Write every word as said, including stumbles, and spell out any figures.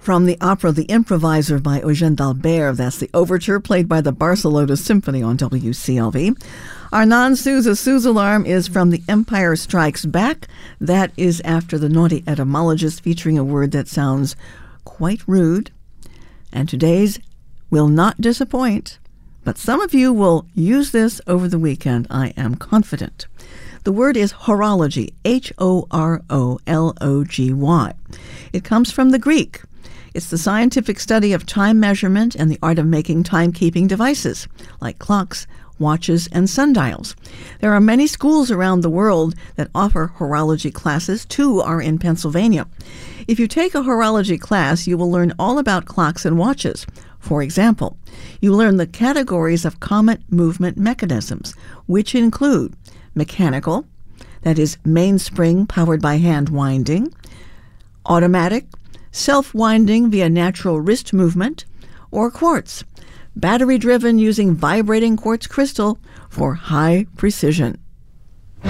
From the opera The Improviser by Eugène d'Albert, that's the overture played by the Barcelona Symphony on W C L V. Our non-Sousa Sousa alarm is from The Empire Strikes Back. That is after The Naughty Etymologist, featuring a word that sounds quite rude. And today's will not disappoint, but some of you will use this over the weekend, I am confident. The word is horology, H O R O L O G Y. It comes from the Greek. It's the scientific study of time measurement and the art of making timekeeping devices, like clocks, watches, and sundials. There are many schools around the world that offer horology classes. Two are in Pennsylvania. If you take a horology class, you will learn all about clocks and watches. For example, you learn the categories of comet movement mechanisms, which include mechanical, that is mainspring powered by hand winding, automatic, self-winding via natural wrist movement, or quartz, battery-driven using vibrating quartz crystal for high precision.